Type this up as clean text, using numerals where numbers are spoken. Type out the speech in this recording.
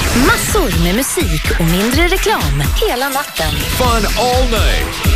Massor med musik och mindre reklam hela natten. Fun all night.